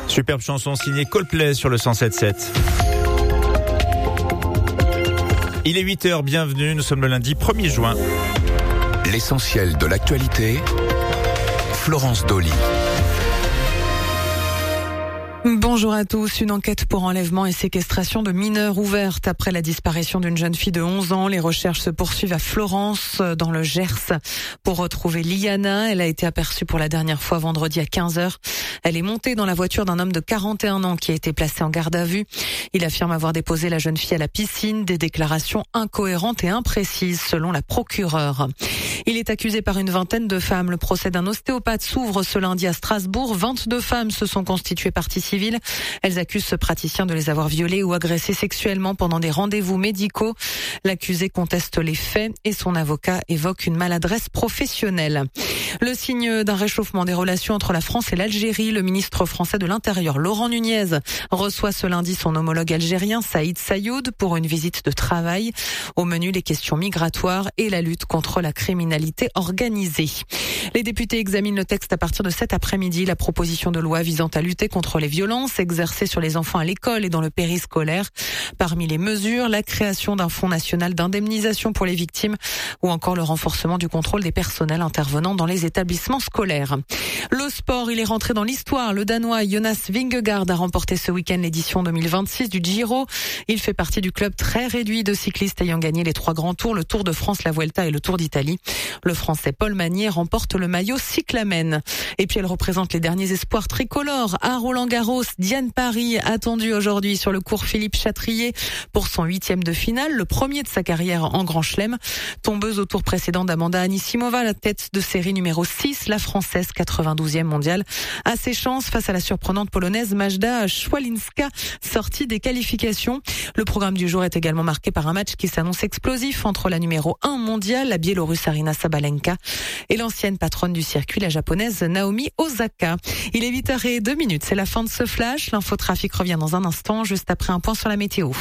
Superbe chanson signée Coldplay sur le 107.7. Il est 8h, bienvenue, nous sommes le lundi 1er juin. L'essentiel de l'actualité, Florence Dolly. Bonjour à tous. Une enquête pour enlèvement et séquestration de mineurs ouverte après la disparition d'une jeune fille de 11 ans. Les recherches se poursuivent à Florence, dans le Gers, pour retrouver Liana. Elle a été aperçue pour la dernière fois vendredi à 15h. Elle est montée dans la voiture d'un homme de 41 ans qui a été placé en garde à vue. Il affirme avoir déposé la jeune fille à la piscine. Des déclarations incohérentes et imprécises selon la procureure. Il est accusé par une vingtaine de femmes. Le procès d'un ostéopathe s'ouvre ce lundi à Strasbourg. 22 femmes se sont constituées partie civile. Elles accusent ce praticien de les avoir violées ou agressées sexuellement pendant des rendez-vous médicaux. L'accusé conteste les faits et son avocat évoque une maladresse professionnelle. Le signe d'un réchauffement des relations entre la France et l'Algérie, le ministre français de l'Intérieur, Laurent Nunez, reçoit ce lundi son homologue algérien, Saïd Sayoud, pour une visite de travail. Au menu, les questions migratoires et la lutte contre la criminalité organisée. Les députés examinent le texte à partir de cet après-midi, la proposition de loi visant à lutter contre les violences exercées sur les enfants à l'école et dans le périscolaire. Parmi les mesures, la création d'un fonds national d'indemnisation pour les victimes ou encore le renforcement du contrôle des personnels intervenant dans les établissements scolaires. Le sport, il est rentré dans l'histoire. Le Danois Jonas Vingegaard a remporté ce week-end l'édition 2026 du Giro. Il fait partie du club très réduit de cyclistes ayant gagné les 3 grands tours, le Tour de France, la Vuelta et le Tour d'Italie. Le Français Paul Magnier remporte le maillot cyclamen. Et puis elle représente les derniers espoirs tricolores à Roland-Garros. Diane Paris, attendue aujourd'hui sur le cours Philippe Chatrier pour son 8e de finale, le premier de sa carrière en Grand Chelem. Tombeuse au tour précédent d'Amanda Anisimova, la tête de série numéro 6, la Française 92e mondiale, a ses chances face à la surprenante polonaise Magda Swialinska, sortie des qualifications. Le programme du jour est également marqué par un match qui s'annonce explosif entre la numéro 1 mondiale, la Biélorusse Aryna Sabalenka, et l'ancienne patronne du circuit, la japonaise Naomi Osaka. Il est 8h02, c'est la fin de ce flash. L'infotrafic revient dans un instant, juste après un point sur la météo.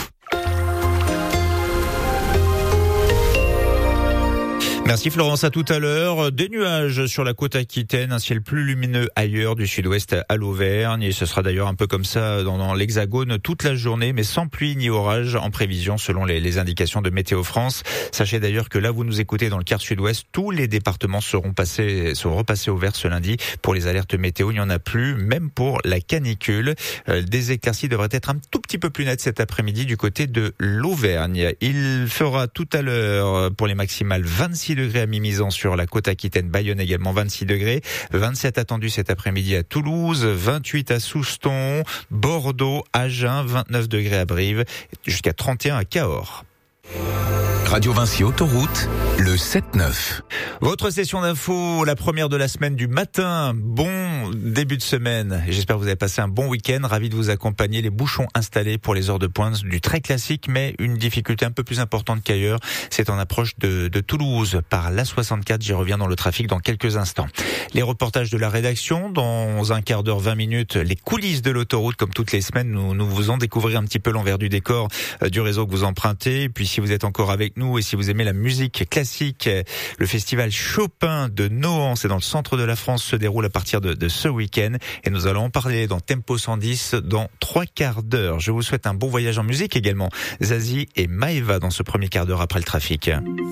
Merci Florence, à tout à l'heure. Des nuages sur la côte aquitaine, un ciel plus lumineux ailleurs, du sud-ouest à l'Auvergne. Et ce sera d'ailleurs un peu comme ça dans l'Hexagone toute la journée, mais sans pluie ni orage en prévision selon les indications de Météo France. Sachez d'ailleurs que là, vous nous écoutez dans le quart sud-ouest, tous les départements seront repassés au vert ce lundi. Pour les alertes météo, il n'y en a plus, même pour la canicule. Des éclaircies devraient être un tout petit peu plus nettes cet après-midi du côté de l'Auvergne. Il fera tout à l'heure pour les maximales 26 degrés à Mimizan sur la côte aquitaine, Bayonne également 26 degrés, 27 attendus cet après-midi à Toulouse, 28 à Souston, Bordeaux, Agen, 29 degrés à Brive, jusqu'à 31 à Cahors. Radio Vinci Autoroute, le 7-9. Votre session d'info, la première de la semaine du matin. Bon début de semaine. J'espère que vous avez passé un bon week-end. Ravi de vous accompagner. Les bouchons installés pour les heures de pointe du très classique, mais une difficulté un peu plus importante qu'ailleurs. C'est en approche de Toulouse par l'A64. J'y reviens dans le trafic dans quelques instants. Les reportages de la rédaction. Dans un quart d'heure, 20 minutes, les coulisses de l'autoroute. Comme toutes les semaines, nous vous en découvrir un petit peu l'envers du décor du réseau que vous empruntez. Et puis si vous êtes encore avec nous et si vous aimez la musique classique, le festival Chopin de Nohant, c'est dans le centre de la France, se déroule à partir de ce week-end et nous allons en parler dans Tempo 110 dans 3 quarts d'heure. Je vous souhaite un bon voyage en musique également. Zazie et Maëva dans ce premier quart d'heure après le trafic.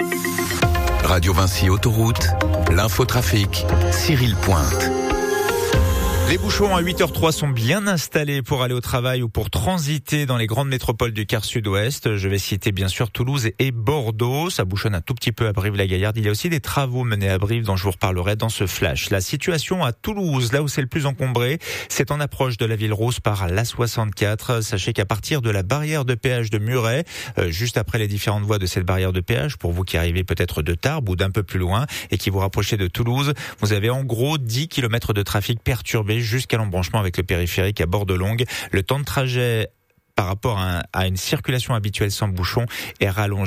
Radio Vinci Autoroute, l'infotrafic, Cyril Pointe. Les bouchons à 8h03 sont bien installés pour aller au travail ou pour transiter dans les grandes métropoles du quart sud-ouest. Je vais citer bien sûr Toulouse et Bordeaux. Ça bouchonne un tout petit peu à Brive-la-Gaillarde. Il y a aussi des travaux menés à Brive dont je vous reparlerai dans ce flash. La situation à Toulouse, là où c'est le plus encombré, c'est en approche de la ville rose par l'A64. Sachez qu'à partir de la barrière de péage de Muret, juste après les différentes voies de cette barrière de péage, pour vous qui arrivez peut-être de Tarbes ou d'un peu plus loin et qui vous rapprochez de Toulouse, vous avez en gros 10 km de trafic perturbé jusqu'à l'embranchement avec le périphérique à Bordelongue. Le temps de trajet par rapport à une circulation habituelle sans bouchon est rallongé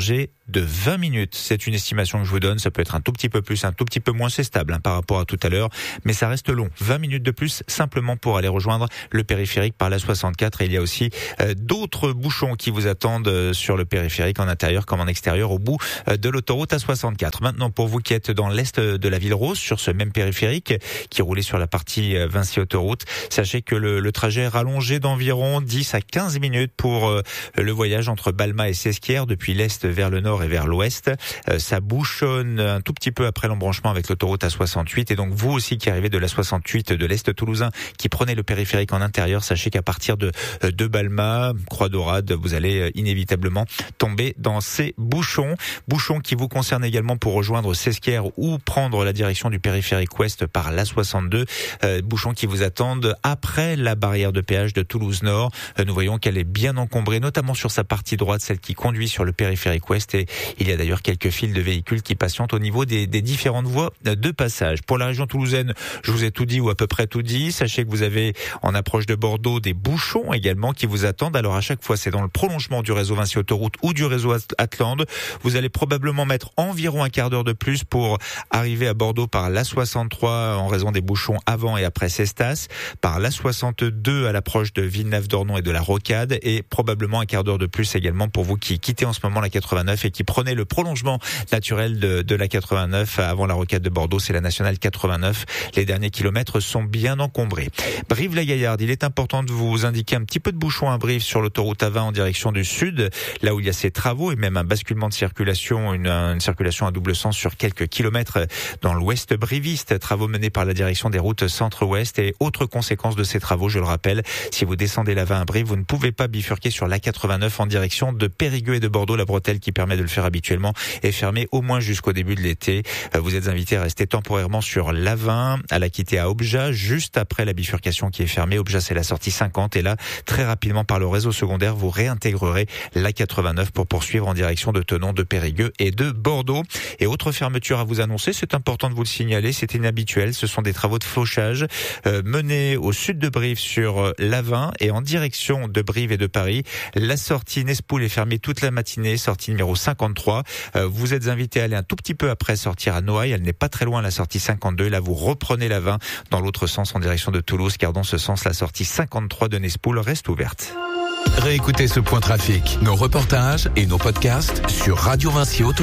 de 20 minutes. C'est une estimation que je vous donne. Ça peut être un tout petit peu plus, un tout petit peu moins. C'est stable par rapport à tout à l'heure, mais ça reste long. 20 minutes de plus simplement pour aller rejoindre le périphérique par la 64. Et il y a aussi d'autres bouchons qui vous attendent sur le périphérique en intérieur comme en extérieur au bout de l'autoroute A64. Maintenant, pour vous qui êtes dans l'est de la ville rose, sur ce même périphérique qui roulait sur la partie Vinci Autoroute, sachez que le trajet est rallongé d'environ 10 à 15 minutes pour le voyage entre Balma et Sesquières depuis l'est vers le nord et vers l'ouest. Ça bouchonne un tout petit peu après l'embranchement avec l'autoroute A68 et donc vous aussi qui arrivez de la 68 de l'est toulousain qui prenez le périphérique en intérieur, sachez qu'à partir de Balma, Croix-Dorade, vous allez inévitablement tomber dans ces bouchons qui vous concernent également pour rejoindre Sesquières ou prendre la direction du périphérique ouest par l'A62, bouchons qui vous attendent après la barrière de péage de Toulouse-Nord. Nous voyons qu'elle est bien encombrée, notamment sur sa partie droite, celle qui conduit sur le périphérique ouest, et il y a d'ailleurs quelques files de véhicules qui patientent au niveau des différentes voies de passage. Pour la région toulousaine, je vous ai tout dit ou à peu près tout dit. Sachez que vous avez en approche de Bordeaux des bouchons également qui vous attendent. Alors à chaque fois, c'est dans le prolongement du réseau Vinci Autoroute ou du réseau Atlande. Vous allez probablement mettre environ un quart d'heure de plus pour arriver à Bordeaux par l'A63 en raison des bouchons avant et après Cestas, par l'A62 à l'approche de Villeneuve-d'Ornon et de la Rocade, et probablement un quart d'heure de plus également pour vous qui quittez en ce moment la 89 et qui prenez le prolongement naturel de la 89 avant la Rocade de Bordeaux. C'est la nationale 89. Les derniers kilomètres sont bien encombrés. Brive-la-Gaillarde, il est important de vous indiquer un petit peu de bouchon à Brive sur l'autoroute A20 en direction du sud, là où il y a ces travaux et même un basculement de circulation, une circulation à double sens sur quelques kilomètres dans l'ouest briviste. Travaux menés par la direction des routes centre-ouest. Et autre conséquence de ces travaux, je le rappelle, si vous descendez l'A20 à Brive, vous ne pouvez pas bifurquer sur l'A89 en direction de Périgueux et de Bordeaux. La bretelle qui permet de le faire habituellement est fermée au moins jusqu'au début de l'été. Vous êtes invité à rester temporairement sur l'A20, à la quitter à Objat, juste après la bifurcation qui est fermée. Objat, c'est la sortie 50. Et là, très rapidement, par le réseau secondaire, vous réintégrerez l'A89 pour poursuivre en direction de Thonon, de Périgueux et de Bordeaux. Et autre fermeture à vous annoncer, c'est important de vous le signaler, c'est inhabituel. Ce sont des travaux de fauchage menés au sud de Brive sur l'A20 et en direction de Brive et de Paris. La sortie Nespoul est fermée toute la matinée, sortie numéro 53. Vous êtes invité à aller un tout petit peu après sortir à Noailles. Elle n'est pas très loin, la sortie 52. Là, vous reprenez l'A20 dans l'autre sens en direction de Toulouse, car dans ce sens, la sortie 53 de Nespoul reste ouverte. Réécoutez ce point trafic, nos reportages et nos podcasts sur Radio Vinci Autoroute.